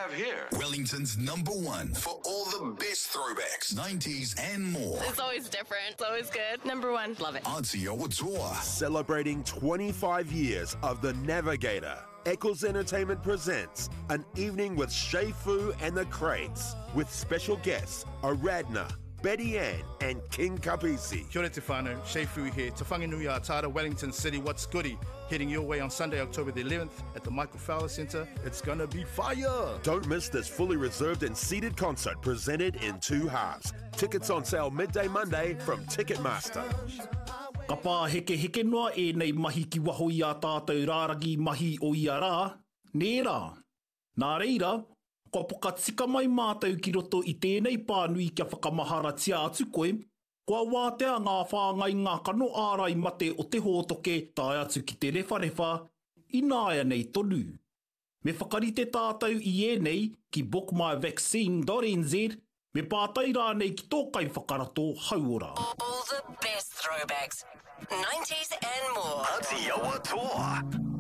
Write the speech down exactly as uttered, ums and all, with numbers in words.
have here? Wellington's number one for all the best throwbacks, nineties and more. It's always different. It's always good. Number one. Love it. Aotearoa Toa. Celebrating twenty-five years of The Navigator, Eccles Entertainment presents an evening with Shay Fu and the Crates, with special guests Aradna, Betty Ann and King Kapisi. Kia ora te whānau, Shay Fu here. Te whanganui a Tara, Wellington City, what's goody? Heading your way on Sunday, October the eleventh at the Michael Fowler Centre. It's gonna be fire! Don't miss this fully reserved and seated concert presented in two halves. Tickets on sale midday Monday from Ticketmaster. Ka pā heke heke noa e nei mahi ki waho i a tātou rāragi mahi o i a rā. Nē rā. Nā reira, ko poka tika mai mātou ki roto i tēnei pānui kia whakamahara tia atu koe, kua wātea ngā whāngai ngā kano ārai mate o te hōtoke tae atu ki te rewharewa, i nāia nei tonu. Me whakarite tātou i e nei ki book my vaccine dot n z, me pātai rā nei ki tōkai whakarato hauora. All the best throwbacks, nineties and more. Aotearoa Toa.